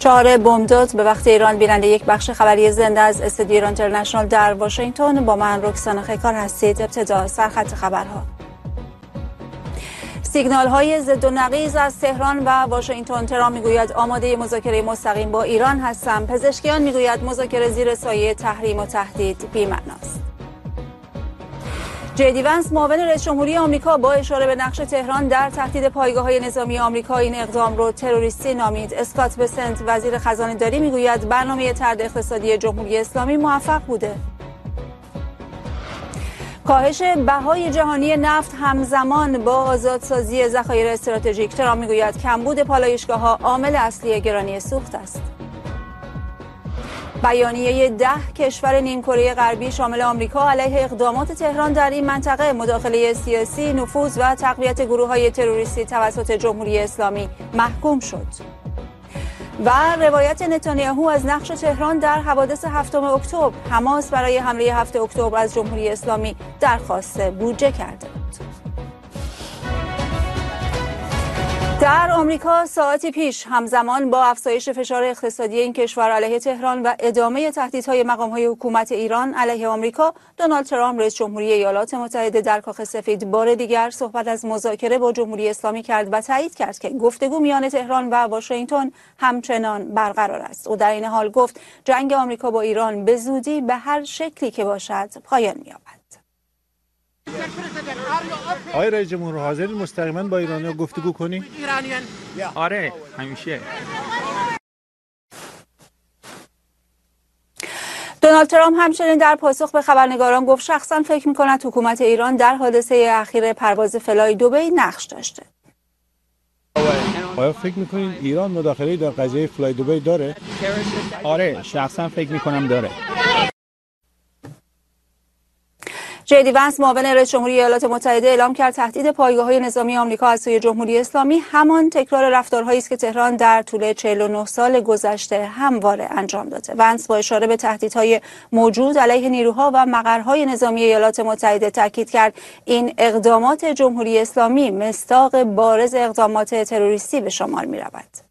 4 بمبداد به وقت ایران. بیننده یک بخش خبری زنده از استودیو ایران اینترنشنال در واشنگتن با من رکسانا خیکار هستید. ابتدا سرخط خبرها. سیگنال های ضد و نقیض از تهران و واشنگتن. ترامپ میگوید آماده مذاکره مستقیم با ایران هستم. پزشکیان میگوید مذاکره زیر سایه تحریم و تهدید بی‌معناست. جی دی ونس معاون رئیس جمهوری آمریکا با اشاره به نقش تهران در تهدید پایگاه‌های نظامی آمریکا این اقدام را تروریستی نامید. اسکات بسنت وزیر خزانه‌داری میگوید برنامه طرد اقتصادی جمهوری اسلامی موفق بوده. کاهش بهای جهانی نفت همزمان با آزادسازی ذخایر استراتژیک. ترامپ میگوید کمبود پالایشگاه‌ها عامل اصلی گرانی سوخت است. بیانیه 10 کشور نیمکره غربی شامل آمریکا علیه اقدامات تهران در این منطقه، مداخله سیاسی، نفوذ و تقویت گروه‌های تروریستی توسط جمهوری اسلامی محکوم شد. و روایت نتانیاهو از نقش تهران در حوادث 7 اکتبر. حماس برای حمله 7 اکتبر از جمهوری اسلامی درخواست بودجه کرده بود. در آمریکا ساعتی پیش همزمان با افزایش فشار اقتصادی این کشور علیه تهران و ادامه تهدیدهای مقام‌های حکومت ایران علیه آمریکا، دونالد ترامپ رئیس جمهوری ایالات متحده در کاخ سفید بار دیگر صحبت از مذاکره با جمهوری اسلامی کرد و تایید کرد که گفتگو میان تهران و واشنگتن همچنان برقرار است. او در این حال گفت جنگ آمریکا با ایران به زودی به هر شکلی که باشد پایان می‌یابد. آقای رئیس جمهور حاضر مستقیما با ایرانی‌ها گفتگو کنی؟ آره همیشه. دونالد ترامپ همچنین در پاسخ به خبرنگاران گفت شخصا فکر می‌کند حکومت ایران در حادثه اخیر پرواز فلای دبی نقش داشته. آیا فکر می‌کنید ایران مداخله‌ای در قضیه فلای دبی داره؟ آره شخصا فکر می‌کنم داره. جی دی ونس معاون رئیس جمهوری ایالات متحده اعلام کرد تهدید پایگاه‌های نظامی آمریکا از سوی جمهوری اسلامی همان تکرار رفتارهایی است که تهران در طول 49 سال گذشته همواره انجام داده. ونس با اشاره به تهدیدهای موجود علیه نیروها و مقرهای نظامی ایالات متحده تاکید کرد این اقدامات جمهوری اسلامی مصداق بارز اقدامات تروریستی به شمار می‌رود.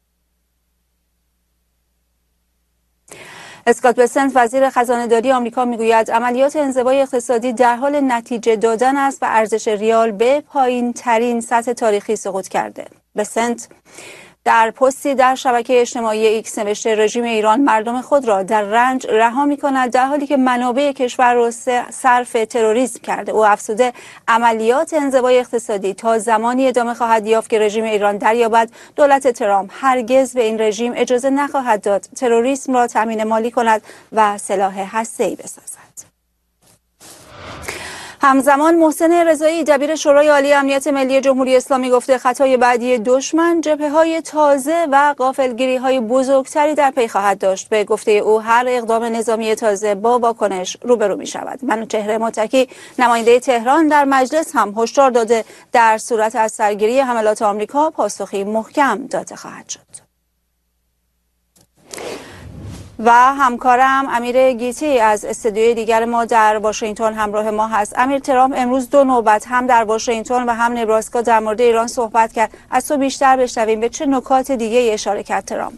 اسکات بسنت وزیر خزانه‌داری آمریکا میگوید عملیات انزوای اقتصادی در حال نتیجه دادن است و ارزش ریال به پایین‌ترین سطح تاریخی سقوط کرده. بسنت در پستی در شبکه اجتماعی ایکس نوشته رژیم ایران مردم خود را در رنج رها می‌کند در حالی که منابع کشور را صرف تروریسم کرده. او افزوده عملیات انزوای اقتصادی تا زمانی ادامه خواهد یافت که رژیم ایران دریابد دولت ترامپ هرگز به این رژیم اجازه نخواهد داد تروریسم را تامین مالی کند و سلاح هسته‌ای بسازد. همزمان محسن رضایی دبیر شورای عالی امنیت ملی جمهوری اسلامی گفته خطای بعدی دشمن جبهه‌های تازه و غافلگیری‌های بزرگتری در پی خواهد داشت. به گفته او هر اقدام نظامی تازه با واکنش روبرو می‌شود. منوچهر متکی نماینده تهران در مجلس هم هشدار داده در صورت از سرگیری حملات آمریکا پاسخی محکم داده خواهد شد. و همکارم امیر گیتی از استودیوی دیگر ما در واشنگتن همراه ما هست. امیر، ترامپ امروز 2 نوبت هم در واشنگتن و هم نبراسکا در مورد ایران صحبت کرد. از تو بیشتر بشنویم به چه نکات دیگه اشاره کرد ترامپ؟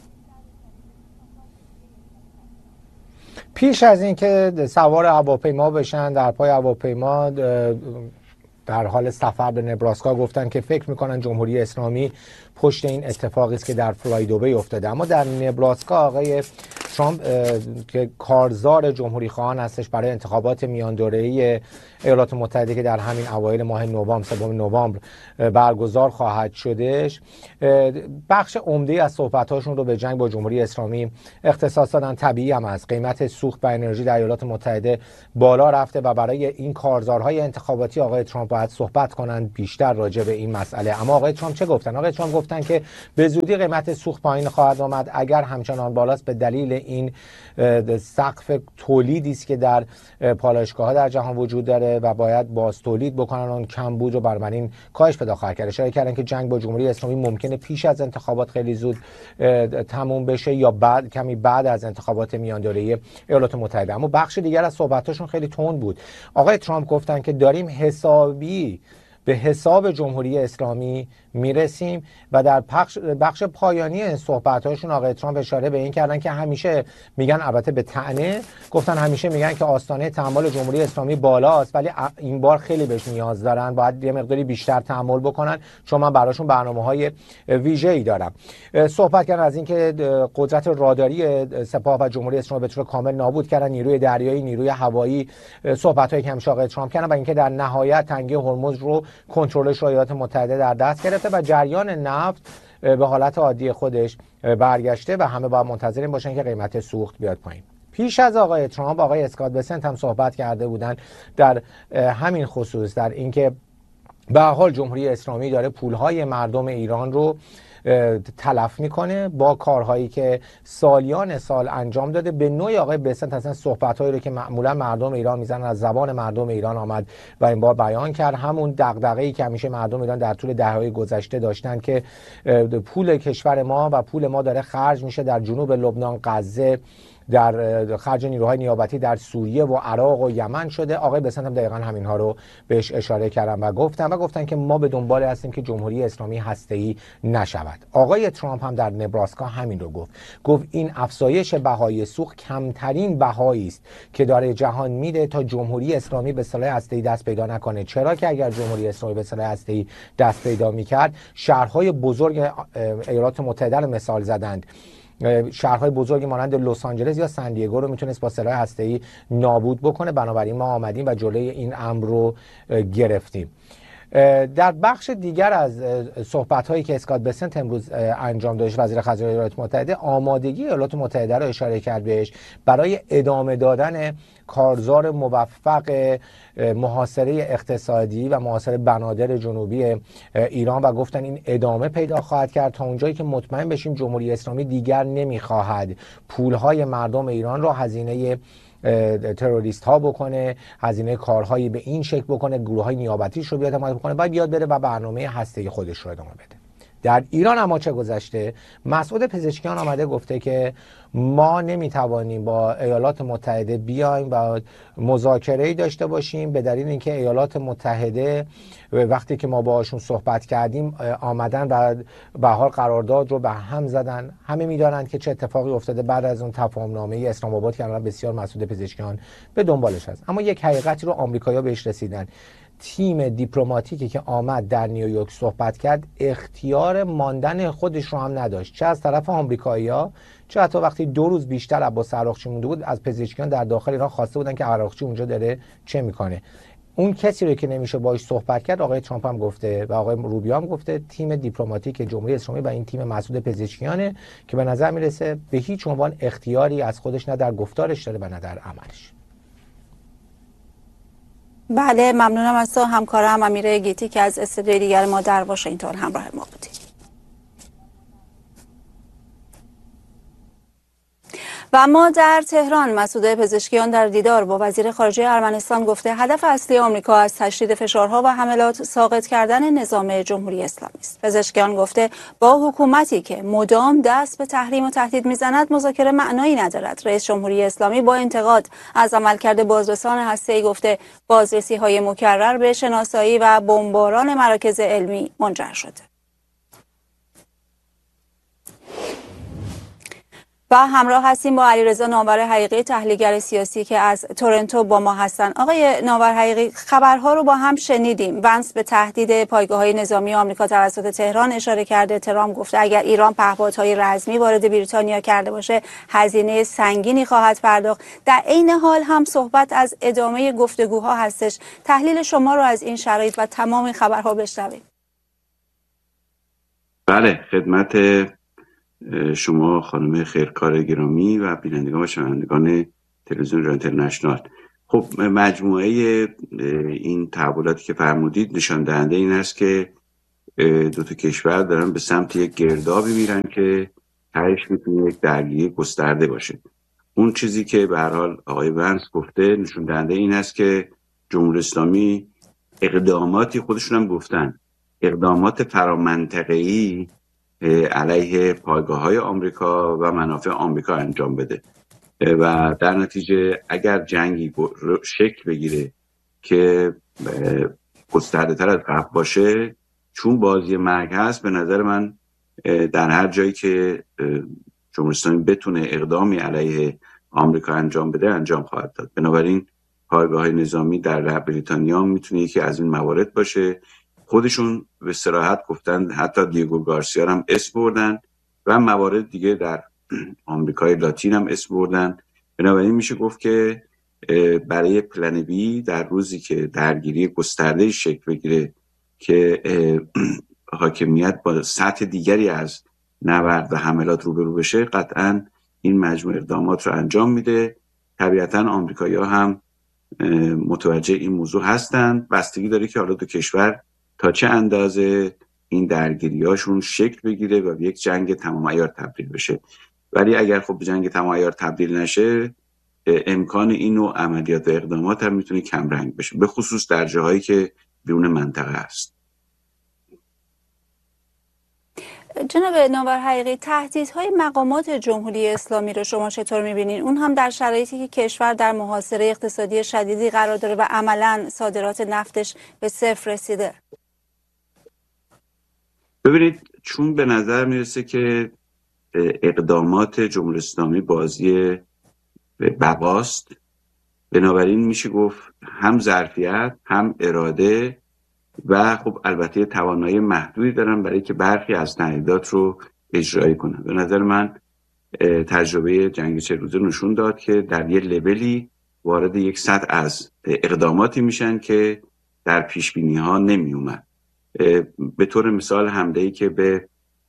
پیش از اینکه سوار هواپیما بشن در پای هواپیما در حال سفر به نبراسکا گفتن که فکر میکنن جمهوری اسلامی پشت این اتفاقی است که در فلای دبی افتاده. اما در نبراسکا آقای ترامپ که کارزار جمهوری خواهان هستش برای انتخابات میان دوره‌ای ایالات متحده که در همین اوایل ماه نوامبر 3 نوامبر برگزار خواهد شدش، بخش عمده‌ای از صحبت‌هاشون رو به جنگ با جمهوری اسلامی اختصاص دادن. طبیعی هم است قیمت سوخت و انرژی در ایالات متحده بالا رفته و برای این کارزارهای انتخاباتی آقای ترامپ باید صحبت کنند بیشتر راجع به این مسئله. اما آقای ترامپ چه گفتن؟ آقای ترامپ گفتن که به زودی قیمت سوخت پایین خواهد آمد اگر همچنان بالاست به دلیل این سقف تولیدی است که در پالایشگاه‌ها در جهان وجود داره و باید باز تولید بکنن، اون کمبود رو بنابراین کاهش پیدا خواهد کرد. اشاره کردن که جنگ با جمهوری اسلامی ممکنه پیش از انتخابات خیلی زود تموم بشه یا کمی بعد از انتخابات میان دوره‌ای ایالات متحده. اما بخش دیگر از صحبتاشون خیلی تند بود. آقای ترامپ گفتن که داریم حسابی به حساب جمهوری اسلامی میرسیم. و در بخش پایانی صحبت‌هاشون آقای ترامپ اشاره به این کردن که همیشه میگن، البته به طعنه گفتن، همیشه میگن که آستانه تحمل جمهوری اسلامی بالاست، ولی این بار خیلی بهش نیاز دارن، باید یه مقداری بیشتر تحمل بکنن چون من براشون برنامه‌های ویژه‌ای دارم. صحبت کردن از اینکه قدرت راداری سپاه و جمهوری اسلامی به طور کامل نابود کردن، نیروی دریایی، نیروی هوایی، صحبت‌هایی که همیشه آقای ترامپ کردن، و اینکه در نهایت تنگه هرمز رو کنترلش ایالات متحده در دست گرفته و جریان نفت به حالت عادی خودش برگشته و همه باید منتظر باشن که قیمت سوخت بیاد پایین. پیش از آقای ترامپ آقای اسکات بسنت هم صحبت کرده بودن در همین خصوص، در اینکه به هر حال جمهوری اسلامی داره پولهای مردم ایران رو تلف میکنه با کارهایی که سالیان سال انجام داده. به نوعی آقای بسنت اصلا صحبتهایی رو که معمولا مردم ایران میزنن از زبان مردم ایران آمد و این بار بیان کرد، همون دغدغه‌ای که همیشه مردم ایران در طول دهه‌های گذشته داشتن که پول کشور ما و پول ما داره خرج میشه در جنوب لبنان، غزه، در خرج نیروهای نیابتی در سوریه و عراق و یمن شده. آقای بسنت هم دقیقاً همینها رو بهش اشاره کردن و گفتن که ما به دنبال هستیم که جمهوری اسلامی هسته‌ای نشود. آقای ترامپ هم در نبراسکا همین رو گفت این افزایش بهای سوخت کمترین بهایی است که داره جهان میده تا جمهوری اسلامی به سلاح هسته‌ای دست پیدا نکنه، چرا که اگر جمهوری اسلامی به سلاح هسته‌ای دست پیدا میکرد شهرهای بزرگ ایالات متحده رو مثال زدند، شهرهای بزرگی مانند لس آنجلس یا سن دیگو رو میتونست با سلاح هسته‌ای نابود بکنه. بنابراین ما آمدیم و جلوی این امر رو گرفتیم. در بخش دیگر از صحبت‌هایی که اسکات بسنت امروز انجام داشت، وزیر خزانه ایالات متحده آمادگی ایالات متحده را اشاره کرد بهش برای ادامه دادن کارزار موفق محاصره اقتصادی و محاصره بنادر جنوبی ایران و گفتن این ادامه پیدا خواهد کرد تا اونجایی که مطمئن بشیم جمهوری اسلامی دیگر نمیخواهد پولهای مردم ایران را هزینه تروریست ها بکنه، هزینه کارهایی به این شکل بکنه، گروه های نیابتیش رو بیاد حمایت بکنه و بیاد بره و برنامه هسته‌ای خودش رو ادامه بده. در ایران اما چه گذشته؟ مسعود پزشکیان آمده گفته که ما نمیتوانیم با ایالات متحده بیایم و مذاکره‌ای داشته باشیم به دلیل اینکه ایالات متحده وقتی که ما باهاشون صحبت کردیم آمدن و به حال قرارداد رو به هم زدن. همه میدونن که چه اتفاقی افتاده بعد از اون تفاهمنامه اسلام آباد که بسیار مسعود پزشکیان به دنبالش هست. اما یک حقیقتی رو آمریکایی‌ها بهش رسیدن. تیم دیپلماتیکی که آمد در نیویورک صحبت کرد اختیار ماندن خودش رو هم نداشت، چه از طرف آمریکایی‌ها چه حتی وقتی 2 روز بیشتر عباس عراقچی مونده بود از پزشکیان در داخل ایران خواسته بودن که عراقچی اونجا داره چه میکنه. اون کسی رو که نمیشه باهاش صحبت کرد آقای ترامپ هم گفته و آقای روبیو هم گفته تیم دیپلماتیک جمهوری اسلامی و این تیم مسعود پزشکیانه که به نظر میرسه به هیچ عنوان اختیاری از خودش نه در گفتارش داره و نه در عملش. بله، ممنونم از تو همکارم امیر گیتی که از استودیوی دیگر ما در واشنگتن همراه ما بودی. و اما در تهران مسعود پزشکیان در دیدار با وزیر خارجه ارمنستان گفته هدف اصلی آمریکا از تشدید فشارها و حملات ساقط کردن نظام جمهوری اسلامی است. پزشکیان گفته با حکومتی که مدام دست به تحریم و تهدید میزند مذاکره معنایی ندارد. رئیس جمهوری اسلامی با انتقاد از عملکرد بازرسان هسته‌ای گفته بازرسی‌های مکرر به شناسایی و بمباران مراکز علمی منجر شده. و همراه هستیم با علیرضا ناور حقیقی تحلیلگر سیاسی که از تورنتو با ما هستن. آقای ناور حقیقی، خبرها رو با هم شنیدیم. ونس به تهدید پایگاه‌های نظامی آمریکا توسط تهران اشاره کرده. ترامپ گفته اگر ایران پهپادهای رزمی وارد بریتانیا کرده باشه هزینه سنگینی خواهد پرداخت. در عین حال هم صحبت از ادامه گفتگوها هستش. تحلیل شما رو از این شرایط و تمام این خبرها بشنویم. بله، خدمت شما خانم خیرکار گرامی و بینندگان و شنوندگان تلویزیون اینترنشنال. خب مجموعه این تحولاتی که فرمودید نشان دهنده این است که دو تا کشور دارن به سمت یک گردابی میرن که تهش میتونه یک درگیری گسترده باشه. اون چیزی که به هر حال آقای ونس گفته نشون دهنده این است که جمهوری اسلامی اقداماتی خودشون هم گفتن اقدامات فرامنطقه‌ای علیه پایگاه‌های آمریکا و منافع آمریکا انجام بده و در نتیجه اگر جنگی شکل بگیره که گسترده تر از قبل باشه چون بازی مرگ هست، به نظر من در هر جایی که جمهوری اسلامی بتونه اقدامی علیه آمریکا انجام بده انجام خواهد داد. بنابراین پایگاه‌های نظامی در بریتانیا میتونه یکی از این موارد باشه. خودشون به صراحت گفتن، حتی دیگو گارسیا هم اسم بردن و موارد دیگه در آمریکای لاتین هم اسم بردن. بنابراین میشه گفت که برای پلن بی در روزی که درگیری گسترده شکل بگیره که حاکمیت با سطح دیگری از نبرد و حملات روبرو بشه، قطعاً این مجموعه اقدامات رو انجام میده. طبیعتاً آمریکایی‌ها هم متوجه این موضوع هستند. بستگی داره که حالا دو کشور تا چه اندازه این درگیری‌هاشون شکل بگیره و به یک جنگ تمام عیار تبدیل بشه. ولی اگر خب به جنگ تمام عیار تبدیل نشه، امکان این نوع عملیات و اقدامات هم میتونه کم رنگ بشه، به خصوص در جاهایی که بیرون منطقه است. جناب ناور حقیقی، تهدیدهای مقامات جمهوری اسلامی رو شما چطور می‌بینید؟ اون هم در شرایطی که کشور در محاصره اقتصادی شدیدی قرار داره و عملاً صادرات نفتش به صفر رسیده. ببینید، چون به نظر میرسه که اقدامات جمهوری اسلامی بازی بقاست، بنابراین میشه گفت هم ظرفیت هم اراده و خب البته توانایی محدودی دارن برای که برخی از تهدیدات رو اجرایی کنن. به نظر من تجربه جنگ 40 روزه نشون داد که در یه لولی وارد یک سطح از اقداماتی میشن که در پیش بینی ها نمی اومد. به طور مثال حمله‌ای که به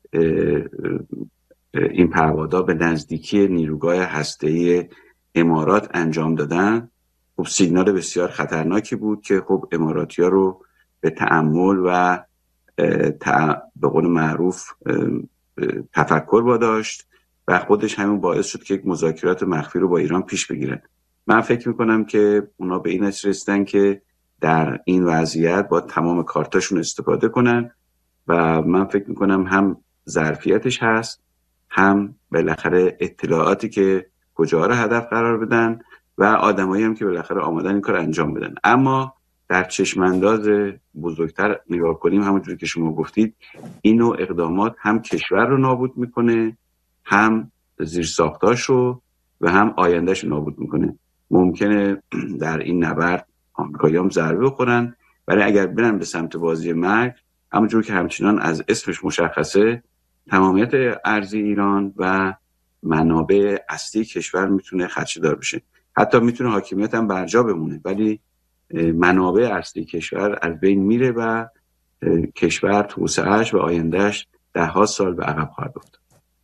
این پهپادها به نزدیکی نیروگاه هسته‌ای امارات انجام دادن، خب سیگنال بسیار خطرناکی بود که خب اماراتی‌ها رو به تأمل و به قول معروف تفکر واداشت و خودش همین باعث شد که یک مذاکرات مخفی رو با ایران پیش بگیرن. من فکر میکنم که اونا به این نتیجه رسیدن که در این وضعیت با تمام کارتاشون استفاده کنن و من فکر میکنم هم ظرفیتش هست، هم بالاخره اطلاعاتی که کجا رو هدف قرار بدن و آدمایی هم که بالاخره آمادن این کار انجام بدن. اما در چشمانداز بزرگتر نگاه کنیم، همونجوری که شما گفتید، این نوع اقدامات هم کشور رو نابود میکنه، هم زیرساختاش رو و هم آیندهش رو نابود میکنه. ممکنه در این نبرد آمریکایی هم ضربه بخورن، ولی اگر برن به سمت بازی مرگ، همونجور که همچنان از اسمش مشخصه، تمامیت ارضی ایران و منابع اصلی کشور میتونه خدشه‌دار بشه. حتی میتونه حاکمیت هم برجا بمونه، ولی منابع اصلی کشور از بین میره و کشور توسعه‌اش و آیندهش ده‌ها سال به عقب خواهد افتاد.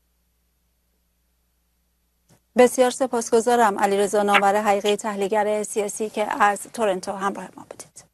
بسیار سپاسگزارم علیرضا ناور حقیقی، تحلیلگر سیاسی که از تورنتو همراه ما بودید.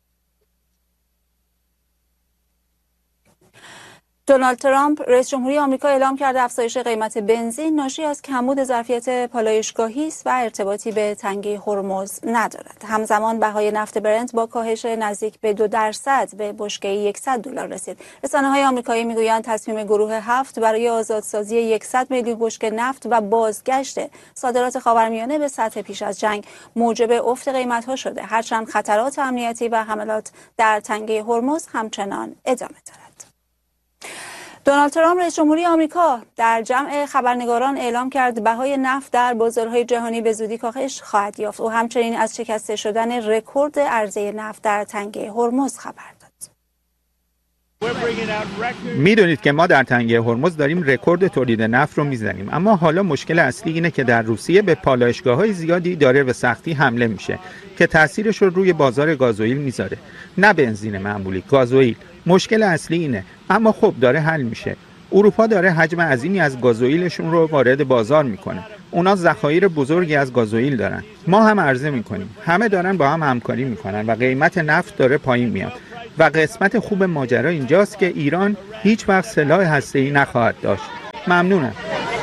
دونالد ترامپ رئیس جمهوری آمریکا اعلام کرده افزایش قیمت بنزین ناشی از کمبود ظرفیت پالایشگاهی است و ارتباطی به تنگه هرمز ندارد. همزمان بهای نفت برنت با کاهش نزدیک به 2% به بشکه $100 رسید. رسانه‌های آمریکایی میگویند تصمیم گروه 7 برای آزادسازی 100 میلیون بشکه نفت و بازگشت صادرات خاورمیانه به سطح پیش از جنگ موجب افت قیمت‌ها شده، هرچند خطرات امنیتی و حملات در تنگه هرمز همچنان ادامه دارد. دونالد ترامپ رئیس جمهوری آمریکا در جمع خبرنگاران اعلام کرد بهای نفت در بازارهای جهانی به زودی کاهش خواهد یافت و همچنین از شکسته شدن رکورد عرضه نفت در تنگه هرمز خبر داد. میدونید که ما در تنگه هرمز داریم رکورد تولید نفت رو میزنیم، اما حالا مشکل اصلی اینه که در روسیه به پالایشگاه‌های زیادی داره به سختی حمله میشه که تاثیرش رو روی بازار گازوئیل میذاره. نه بنزین معمولی، گازوئیل. مشکل اصلی اینه، اما خب داره حل میشه. اروپا داره حجم عظیمی از گازوئیلشون رو وارد بازار میکنه. اونا ذخایر بزرگی از گازوئیل دارن. ما هم عرضه میکنیم. همه دارن با هم همکاری میکنن و قیمت نفت داره پایین میاد. و قسمت خوب ماجرا اینجاست که ایران هیچ وقت سلاح هسته‌ای نخواهد داشت. ممنونم.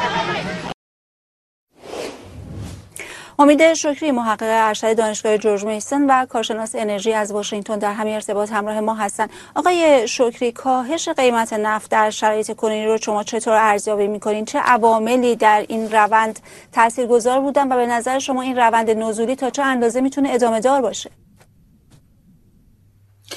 امید شکری، محقق ارشد دانشگاه جورج میسون و کارشناس انرژی از واشنگتن، در همین ارتباط همراه ما هستند. آقای شکری، کاهش قیمت نفت در شرایط کنونی رو شما چطور ارزیابی می‌کنین؟ چه عواملی در این روند تاثیرگذار بودن و به نظر شما این روند نزولی تا چه اندازه میتونه ادامه دار باشه؟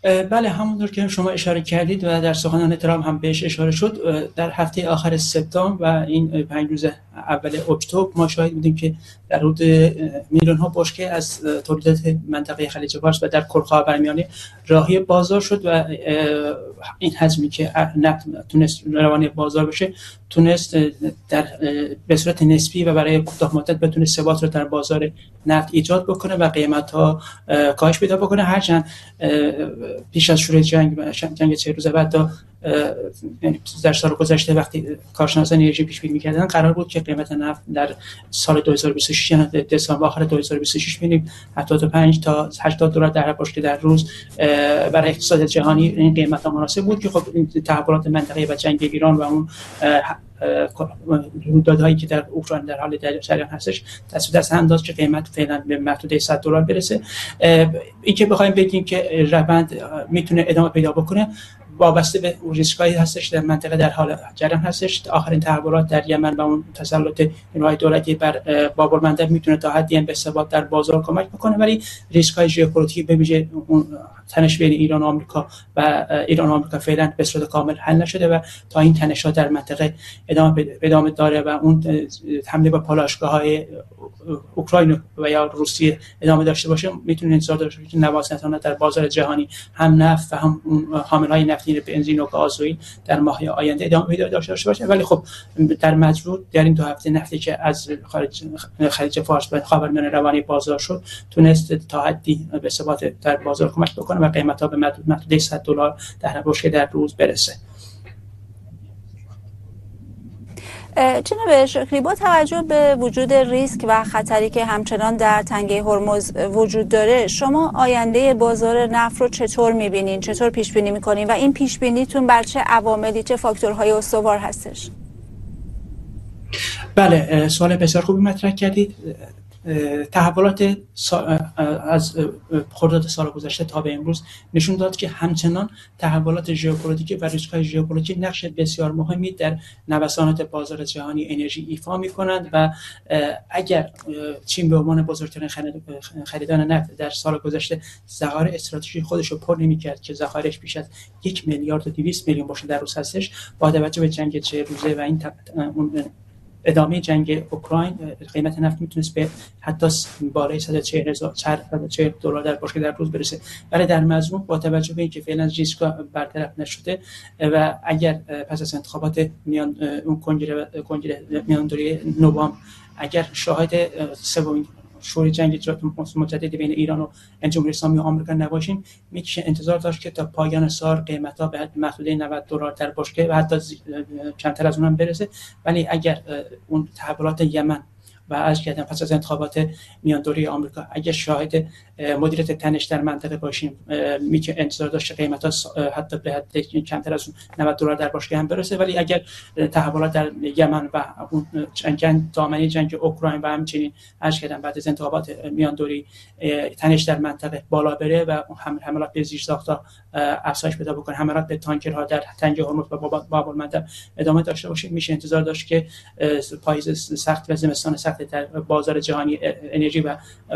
بله، همونطور که شما اشاره کردید و در سخنان ترامپ هم بهش اشاره شد، در هفته آخر سپتامبر و این 5 روز اول اکتبر ما شاهد بودیم که در حدود میلیون ها بشکه از تولیدات منطقه خلیج فارس و در خاورمیانه راهی بازار شد و این حجمی که نفت تونست روانه بازار بشه تونست به صورت نسبی و برای کوتاه مدت بتونه ثبات رو در بازار نفت ایجاد بکنه و قیمت ها کاهش پیدا بکنه. هرچند پیش از شروع جنگ 40 روز بعد تا یعنی در سال گذشته وقتی کارشناسان انرژی پیش بینی می‌کردن قرار بود که قیمت نفت در سال 2026 یعنی دسامبر آخر 2026 ببینیم 75 تا 80 دلار در بشکه در روز برای اقتصاد جهانی این قیمت مناسب بود که خب این تحولات منطقه‌ای و جنگ ایران و اون رویدادهایی که در اوکراین در حال جریان هستش دست هم داد که قیمت فعلا به محدوده 100 دلار برسه. این که بخوایم بگیم که روند میتونه ادامه پیدا بکنه وابسته به ریسکایی هستش در منطقه در حال جریان هستش. آخرین تحولات در یمن و اون تسلط نیروهای دولتی بر باب‌المندب میتونه تا حدی به ثبات در بازار کمک بکنه، ولی ریسک‌های ژئوپلیتیکی به ویژه اون تنش بین ایران و آمریکا و ایران و آمریکا فعلا به صورت کامل حل نشده و تا این تنش‌ها در منطقه ادامه داره و اون حمله به پالایشگاه‌های اوکراین و یا روسیه ادامه داشته باشه میتونه انتظار داشته باشه که نوسانات در بازار جهانی هم نفت و هم حامل‌های نفتی بنزین و گازوئیل در ماه‌های آینده ادامه داشته باشه. ولی خب در مجموع در این 2 هفته نفتی که از خلیج فارس و خاورمیانه روانه بازار شد تونست تا حدی به ثبات در بازار کمک بکنه و قیمت‌ها به محدوده 100 دلار در بشکه در روز برسه. جناب شکری، با توجه به وجود ریسک و خطری که همچنان در تنگه هرمز وجود داره، شما آینده بازار نفت رو چطور می‌بینین؟ چطور پیش بینی می‌کنین و این پیش بینیتون بر چه عواملی، چه فاکتورهای استوار هستش؟ بله، سوال بسیار خوبی مطرح کردید. تحولات از خرداد سال گذشته تا به امروز نشون داد که همچنان تحولات ژئوپلیتیکی و ریسک‌های ژئوپلیتیکی نقش بسیار مهمی در نوسانات بازار جهانی انرژی ایفا می‌کنند و اگر چین به عنوان بزرگترین خریدار نفت در سال گذشته ذخایر استراتژیک خودش رو پر نمی‌کرد که ذخایرش بیش از 1 میلیارد و 200 میلیون بشکه در روز هستش، با توجه به جنگ 40 روزه و این ادامه جنگ اوکراین قیمت نفت میتونست به حتی بالای 140 دلار در بشکه در روز برسه. ولی در مجموع با توجه به اینکه فعلا ریسک برطرف نشده و اگر پس از انتخابات کنگره میاندوری نوامبر اگر شاهد سومین شروع جنگ مجدد بین ایران و جمهوری اسلامی و آمریکا نباشیم، میشه انتظار داشت که تا پایان سال قیمت‌ها به محدوده 90 دلار در بشکه و حتی کمتر از اونم برسه. ولی اگر اون تحولات یمن و از کردن پس از انتخابات میاندوری آمریکا اگر شاهد مدیریت تنش در منطقه باشیم، میشه انتظار داشت قیمت‌ها حتی به حد کمتر از 90 دلار در بشکه هم برسه. ولی اگر تحولات در یمن و اون دامنه جنگ اوکراین و همچنین از کردن بعد از انتخابات میاندوری تنش در منطقه بالا بره و حملات به زیرساخت‌ها افزایش پیدا بکنه، حملات به تانکرها در تنگه هرمز و باب‌المندب ادامه داشته باشه، میشه انتظار داشت که پاییز سخت و زمستان سخت در بازار جهانی انرژی و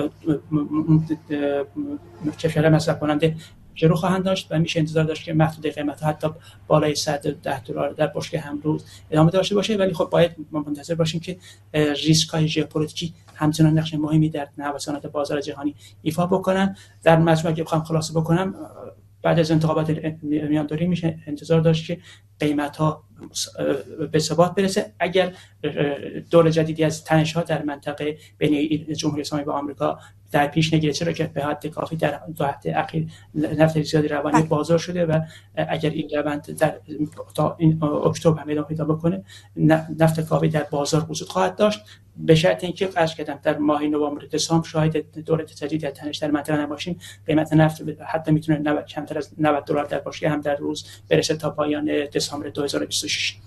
کشورهای مصرف کننده شروع خواهند داشت و میشه انتظار داشت که محدوده قیمت‌ها حتی بالای 110 دلار در بشکه هم روز ادامه داشته باشه. ولی خب باید منتظر باشیم که ریسک‌های ژئوپلیتیکی همچنان نقش مهمی در نوسانات بازار جهانی ایفا بکنن. در مجموع اگه بخوام خلاصه بکنم، بعد از انتخابات میاندوری میشه انتظار داشت که قیمت‌ها به ثبات برسه. اگر دور جدیدی از تنش‌ها در منطقه بین جمهوری اسلامی و آمریکا در پیش نگیره، چرا که به حد کافی در 2 هفته اخیر نفت زیادی روانی بازار شده و اگر این روند در تا این اکتبر هم ادامه پیدا بکنه نفت کافی در بازار وجود خواهد داشت، به شرط اینکه فرض کردم در ماه نوامبر دسامبر شاهد دورت جدیدی از تنش در منطقه نباشیم، قیمت نفت حتی میتونه کمتر از 90 دلار در بشکه هم در روز برسه تا پایان دسامبر 2026.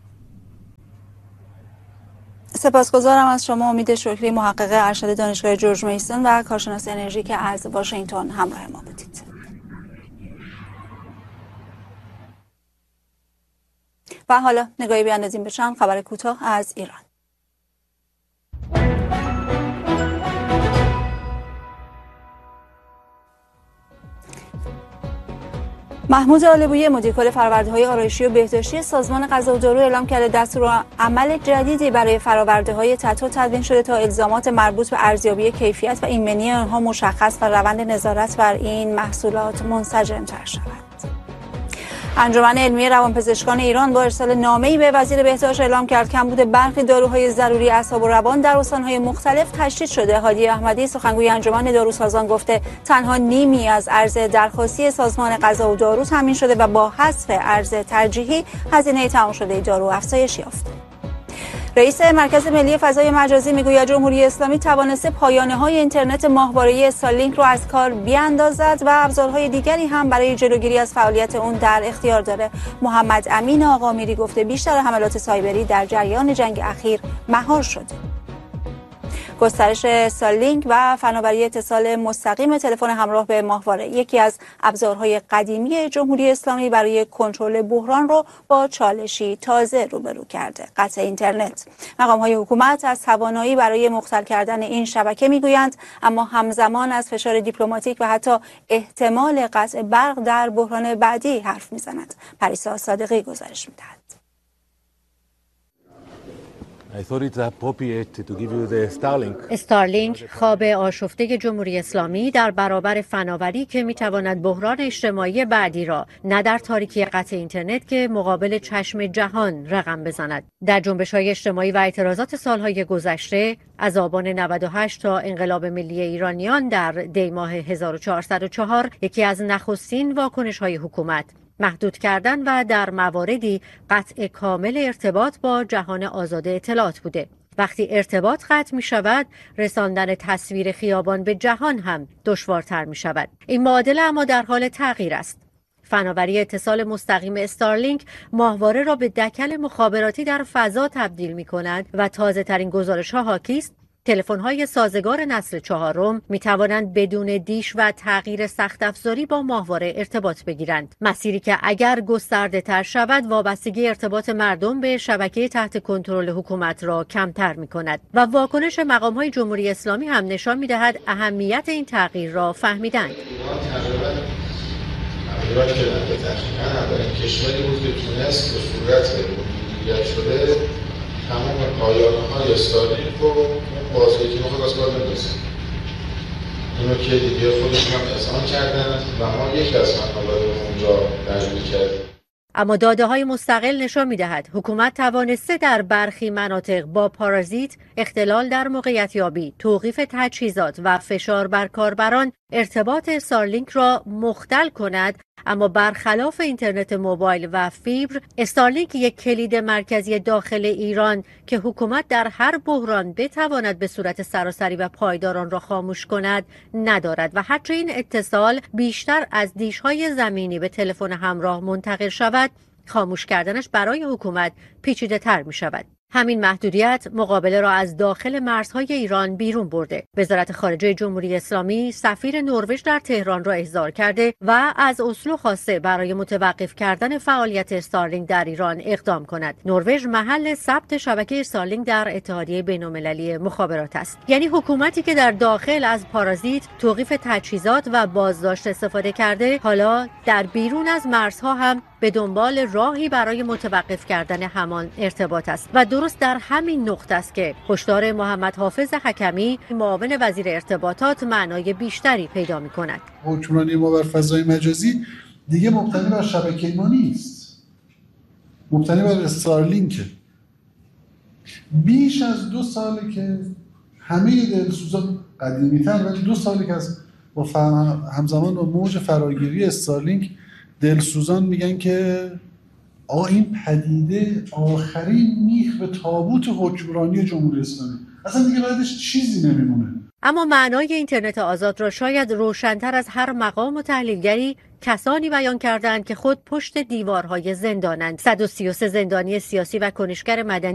سپاسگزارم از شما امید شکری، محقق ارشد دانشگاه جورج میسون و کارشناس انرژی که از واشنگتن همراه ما بودید. و حالا نگاهی بیاندازیم به چند خبر کوتاه از ایران. محمود آلبویی مدیرکل فرآورده‌های آرایشی و بهداشتی سازمان غذا و دارو اعلام کرده دستورالعمل جدیدی برای فرآورده‌های تتو تدوین شده تا الزامات مربوط به ارزیابی کیفیت و ایمنی آنها مشخص و روند نظارت بر این محصولات منسجم‌تر شود. انجمن علمی روانپزشکان ایران با ارسال نامه‌ای به وزیر بهداشت اعلام کرد کمبود برخی داروهای ضروری اعصاب و روان در استان‌های مختلف تشدید شده. هادی احمدی سخنگوی انجمن داروسازان گفته تنها نیمی از ارز درخواستی سازمان غذا و دارو تامین شده و با حذف ارز ترجیحی هزینه تمام شده دارو افزایش یافته. رئیس مرکز ملی فضای مجازی میگوید جمهوری اسلامی توانسته پایانه‌های اینترنت ماهواره‌ای استارلینک را از کار بیاندازد و ابزارهای دیگری هم برای جلوگیری از فعالیت اون در اختیار داره. محمد امین آقامیری گفته بیشتر حملات سایبری در جریان جنگ اخیر مهار شده. گسترش استارلینک و فناوری اتصال مستقیم تلفن همراه به ماهواره یکی از ابزارهای قدیمی جمهوری اسلامی برای کنترل بحران رو با چالشی تازه روبرو کرده. قطع اینترنت. مقام‌های حکومت از توانایی برای مختل کردن این شبکه میگویند، اما همزمان از فشار دیپلماتیک و حتی احتمال قطع برق در بحران بعدی حرف میزنند. پریسا صادقی گزارش میدهد. استارلینک خواب آشفته جمهوری اسلامی در برابر فناوری که میتواند بحران اجتماعی بعدی را نه در تاریکی قطع اینترنت که مقابل چشم جهان رقم بزند. در جنبش‌های اجتماعی و اعتراضات سالهای گذشته از آبان 98 تا انقلاب ملی ایرانیان در دی ماه 1404 یکی از نخستین واکنش‌های حکومت محدود کردن و در مواردی قطع کامل ارتباط با جهان آزاد اطلاعات بوده. وقتی ارتباط قطع می شود، رساندن تصویر خیابان به جهان هم دشوارتر می شود. این معادله اما در حال تغییر است. فناوری اتصال مستقیم استارلینک ماهواره را به دکل مخابراتی در فضا تبدیل می کند و تازه ترین گزارش ها حاکی است تلفن‌های سازگار نسل چهارم می‌توانند بدون دیش و تغییر سخت افزاری با ماهواره ارتباط بگیرند. مسیری که اگر گسترده‌تر شود وابستگی ارتباط مردم به شبکه تحت کنترل حکومت را کمتر می‌کند و واکنش مقام‌های جمهوری اسلامی هم نشان می‌دهد اهمیت این تغییر را فهمیدند. کشوری بود که تونست به صورت مدیریت شده تمام پایانه‌های استارلینک رو بازی که میخواد از کار بندازه. اینو که دیگه خودشون هم اذعان کردن و ما یکی از مطالب اونجا درگیر کردیم. اما داده‌های مستقل نشان می‌دهد حکومت توانسته در برخی مناطق با پارازیت، اختلال در موقعیت یابی، توقیف تجهیزات و فشار بر کاربران ارتباط استارلینک را مختل کند، اما برخلاف اینترنت موبایل و فیبر، استارلینک یک کلید مرکزی داخل ایران که حکومت در هر بحران بتواند به صورت سراسری و پایدار آن را خاموش کند ندارد و هرچه این اتصال بیشتر از دیش‌های زمینی به تلفن همراه منتقل شود، خاموش کردنش برای حکومت پیچیده تر می شود. همین محدودیت مقابله را از داخل مرزهای ایران بیرون برده. وزارت خارجه جمهوری اسلامی سفیر نروژ در تهران را احضار کرده و از اسلو خواسته برای متوقف کردن فعالیت استارلینک در ایران اقدام کند. نروژ محل ثبت شبکه استارلینک در اتحادیه بین‌المللی مخابرات است. یعنی حکومتی که در داخل از پارازیت، توقیف تجهیزات و بازداشت استفاده کرده، حالا در بیرون از مرزها هم به دنبال راهی برای متوقف کردن همان ارتباط است و درست در همین نقطه است که هشدار محمد حافظ حکمی معاون وزیر ارتباطات معنای بیشتری پیدا می‌کند. حکمرانی ما بر فضای مجازی دیگه مبتنی بر شبکه ما نیست، مبتنی بر استارلینک. بیش از 2 ساله که همه دلسوزان قدیمی‌تر ولی 2 ساله که از با همزمان با موج فراگیری استارلینک دلسوزان میگن که آقا این پدیده آخرین میخ به تابوت حکمرانی جمهوری اسلامی، اصلا دیگه بعدش چیزی نمیمونه. اما معنای اینترنت آزاد را شاید روشن‌تر از هر مقام و تحلیلگری کسانی بیان کردند که خود پشت دیوارهای زندانند. 133 زندانی سیاسی و کنشگر مدنی